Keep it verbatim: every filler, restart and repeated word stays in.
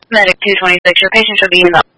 Medic two twenty-six, your patient should be in the